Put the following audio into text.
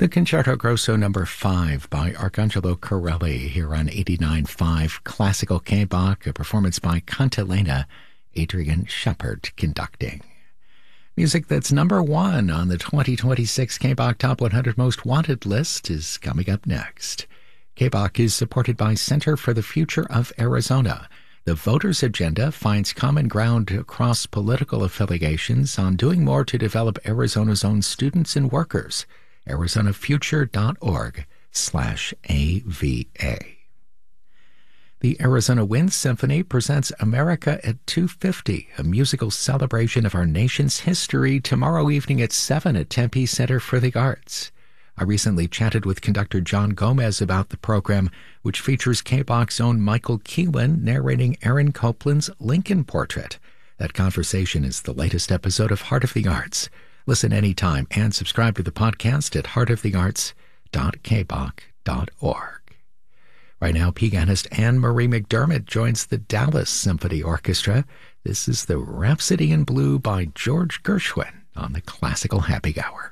The Concerto Grosso number 5 by Arcangelo Corelli here on 89.5 Classical K-Bach, a performance by Cantilena, Adrian Shepard conducting. Music that's number 1 on the 2026 K-Bach Top 100 Most Wanted list is coming up next. K-Bach is supported by Center for the Future of Arizona. The Voters' Agenda finds common ground across political affiliations on doing more to develop Arizona's own students and workers. arizonafuture.org/AVA. The Arizona Wind Symphony presents America at 250, a musical celebration of our nation's history, tomorrow evening at 7 at Tempe Center for the Arts. I recently chatted with conductor John Gomez about the program, which features K-Bach's own Michael Keelan narrating Aaron Copland's Lincoln Portrait. That conversation is the latest episode of Heart of the Arts. Listen anytime and subscribe to the podcast at heartofthearts.kbach.org. Right now, pianist Anne-Marie McDermott joins the Dallas Symphony Orchestra. This is the Rhapsody in Blue by George Gershwin on the Classical Happy Hour.